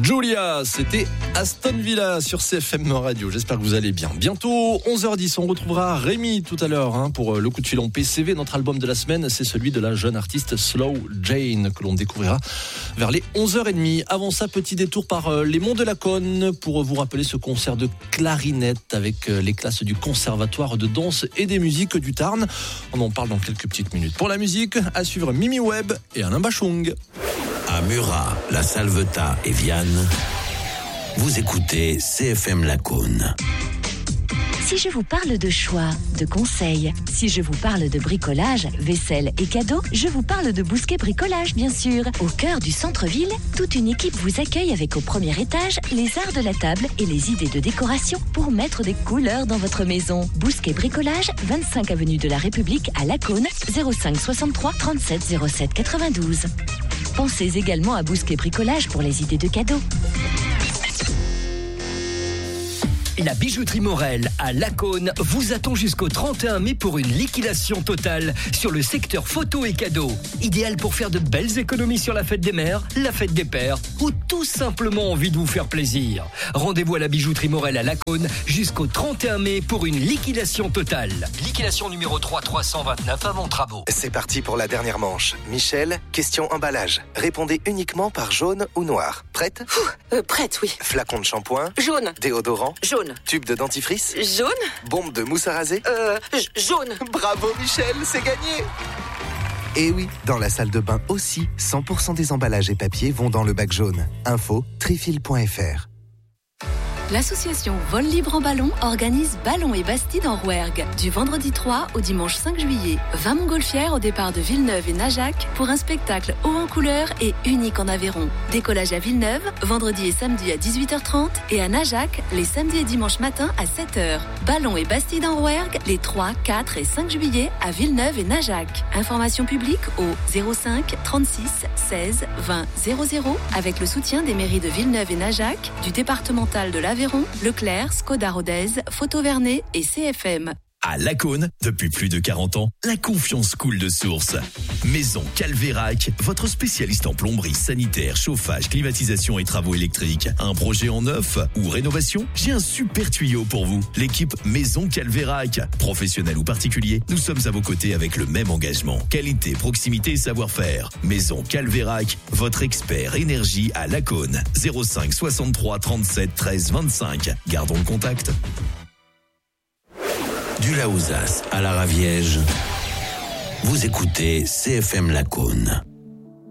Julia, c'était Aston Villa sur CFM Radio. J'espère que vous allez bien. Bientôt 11h10, on retrouvera Rémi tout à l'heure pour le coup de filon PCV. Notre album de la semaine, c'est celui de la jeune artiste Slow Jane que l'on découvrira vers les 11h30. Avant ça, petit détour par les Monts de la Cône pour vous rappeler ce concert de clarinette avec les classes du Conservatoire de danse et des musiques du Tarn. On en parle dans quelques petites minutes. Pour la musique, à suivre Mimi Webb et Alain Bachung. À Murat, La Salvetat et Vianne, vous écoutez CFM Lacaune. Si je vous parle de choix, de conseils, si je vous parle de bricolage, vaisselle et cadeaux, je vous parle de Bousquet Bricolage, bien sûr. Au cœur du centre-ville, toute une équipe vous accueille avec au premier étage les arts de la table et les idées de décoration pour mettre des couleurs dans votre maison. Bousquet Bricolage, 25 avenue de la République à Lacaune, 05 63 37 07 92. Pensez également à Bousquet Bricolage pour les idées de cadeaux. La bijouterie Morel à Lacaune vous attend jusqu'au 31 mai pour une liquidation totale sur le secteur photo et cadeaux. Idéal pour faire de belles économies sur la fête des mères, la fête des pères ou tout simplement envie de vous faire plaisir. Rendez-vous à la bijouterie Morel à Lacaune jusqu'au 31 mai pour une liquidation totale. Liquidation numéro 329 avant travaux. C'est parti pour la dernière manche. Michel, question emballage. Répondez uniquement par jaune ou noir. Prête ? Prête, oui. Flacon de shampoing. Jaune. Déodorant. Jaune. Tube de dentifrice. Jaune. Bombe de mousse à raser. Jaune. Bravo Michel, c'est gagné. Et oui, dans la salle de bain aussi, 100% des emballages et papiers vont dans le bac jaune. Info, trifil.fr. L'association Vol Libre en Ballon organise Ballon et Bastide en Rouergue du vendredi 3 au dimanche 5 juillet. 20 montgolfières au départ de Villeneuve et Najac pour un spectacle haut en couleur et unique en Aveyron. Décollage à Villeneuve, vendredi et samedi à 18h30 et à Najac, les samedis et dimanches matin à 7h. Ballon et Bastide en Rouergue les 3, 4 et 5 juillet à Villeneuve et Najac. Information publique au 05 36 16 20 00 avec le soutien des mairies de Villeneuve et Najac, du départemental de l'Aveyron, Leclerc, Skoda Rodez, Photo Vernet et CFM. À Lacaune, depuis plus de 40 ans, la confiance coule de source. Maison Calvérac, votre spécialiste en plomberie, sanitaire, chauffage, climatisation et travaux électriques. Un projet en neuf ou rénovation ? J'ai un super tuyau pour vous. L'équipe Maison Calvérac. Professionnel ou particulier, nous sommes à vos côtés avec le même engagement. Qualité, proximité et savoir-faire. Maison Calvérac, votre expert énergie à Lacaune. 05 63 37 13 25. Gardons le contact. Du Laouzas à la Raviège, vous écoutez CFM Lacaune.